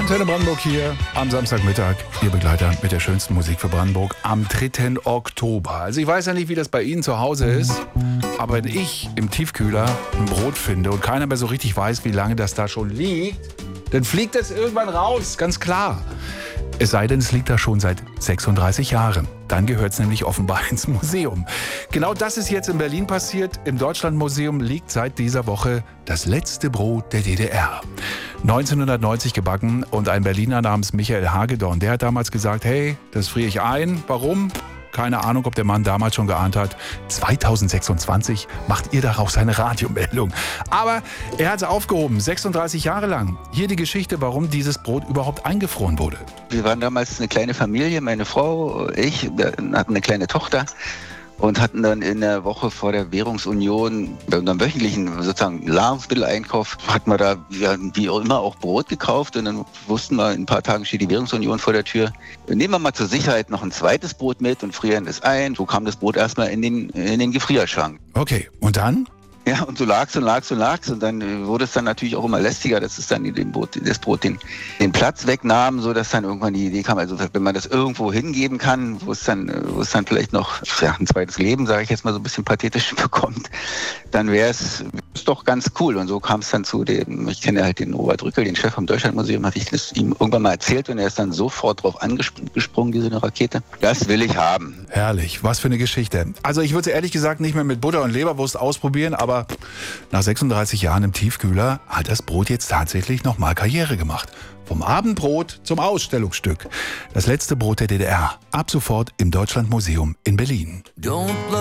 Antenne Brandenburg hier am Samstagmittag. Ihr Begleiter mit der schönsten Musik für Brandenburg am 3. Oktober. Also ich weiß ja nicht, wie das bei Ihnen zu Hause ist, aber wenn ich im Tiefkühler ein Brot finde und keiner mehr so richtig weiß, wie lange das da schon liegt, dann fliegt es irgendwann raus, ganz klar. Es sei denn, es liegt da schon seit 36 Jahren. Dann gehört es nämlich offenbar ins Museum. Genau das ist jetzt in Berlin passiert. Im Deutschlandmuseum liegt seit dieser Woche das letzte Brot der DDR. 1990 gebacken und ein Berliner namens Michael Hagedorn, der hat damals gesagt, hey, das friere ich ein. Warum? Keine Ahnung, ob der Mann damals schon geahnt hat. 2026 macht ihr daraus eine Radiomeldung. Aber er hat es aufgehoben, 36 Jahre lang. Hier die Geschichte, warum dieses Brot überhaupt eingefroren wurde. Wir waren damals eine kleine Familie, meine Frau, ich, wir hatten eine kleine Tochter und hatten dann in der Woche vor der Währungsunion, bei unserem wöchentlichen sozusagen Nahrungsmitteleinkauf, hatten wir da wie auch immer auch Brot gekauft und dann wussten wir, in ein paar Tagen steht die Währungsunion vor der Tür. Nehmen wir mal zur Sicherheit noch ein zweites Brot mit und frieren es ein. So kam das Brot erstmal in den Gefrierschrank. Okay, und dann? Ja, und so lag's und dann wurde es dann natürlich auch immer lästiger, dass es dann das Brot den Platz wegnahm, so dass dann irgendwann die Idee kam, also wenn man das irgendwo hingeben kann, wo es dann vielleicht noch ein zweites Leben, sage ich jetzt mal so ein bisschen pathetisch bekommt, dann wäre es doch ganz cool. Und so kam es dann zu dem, ich kenne halt den Robert Rückel, den Chef vom Deutschlandmuseum, hatte ich das ihm irgendwann mal erzählt und er ist dann sofort drauf angesprungen, wie so eine Rakete. Das will ich haben. Herrlich, was für eine Geschichte. Also ich würde es ehrlich gesagt nicht mehr mit Butter und Leberwurst ausprobieren, aber nach 36 Jahren im Tiefkühler hat das Brot jetzt tatsächlich nochmal Karriere gemacht. Vom Abendbrot zum Ausstellungsstück. Das letzte Brot der DDR. Ab sofort im Deutschlandmuseum in Berlin.